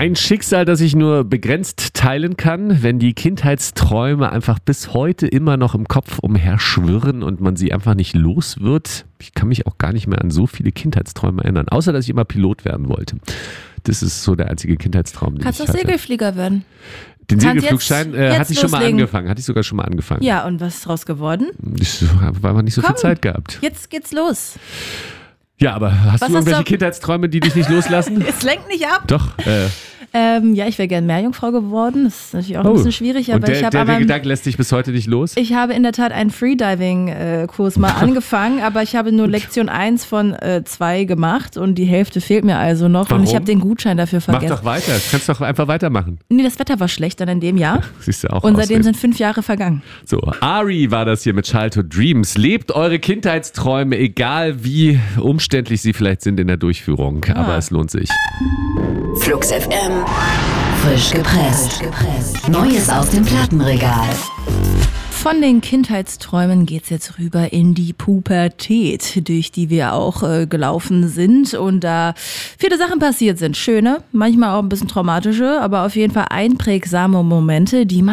Ein Schicksal, das ich nur begrenzt teilen kann, wenn die Kindheitsträume einfach bis heute immer noch im Kopf umherschwirren und man sie einfach nicht los wird. Ich kann mich auch gar nicht mehr an so viele Kindheitsträume erinnern, außer dass ich immer Pilot werden wollte. Das ist so der einzige Kindheitstraum, den ich hatte. Kannst du Segelflieger werden? Den Segelflugschein hatte ich loslegen. Hatte ich sogar schon mal angefangen. Ja, und was ist draus geworden? Ich habe einfach nicht so viel Zeit gehabt. Jetzt geht's los. Ja, aber hast du irgendwelche Kindheitsträume, die dich nicht loslassen? Es lenkt nicht ab. Doch. Ja, ich wäre gerne Meerjungfrau geworden. Das ist natürlich auch ein bisschen schwierig. Aber der Gedanke lässt dich bis heute nicht los? Ich habe in der Tat einen Freediving-Kurs mal angefangen, aber ich habe nur Lektion 1 von 2 gemacht und die Hälfte fehlt mir also noch. Warum? Und ich habe den Gutschein dafür vergessen. Mach doch weiter, du kannst doch einfach weitermachen. Nee, das Wetter war schlecht dann in dem Jahr. Siehst du auch. Und seitdem sind 5 Jahre vergangen. So, Ari war das hier mit Childhood Dreams. Lebt eure Kindheitsträume, egal wie umständlich sie vielleicht sind in der Durchführung. Aber es lohnt sich. Flux FM. Frisch gepresst. Neues aus dem Plattenregal. Von den Kindheitsträumen geht's jetzt rüber in die Pubertät, durch die wir auch gelaufen sind und da viele Sachen passiert sind. Schöne, manchmal auch ein bisschen traumatische, aber auf jeden Fall einprägsame Momente, die man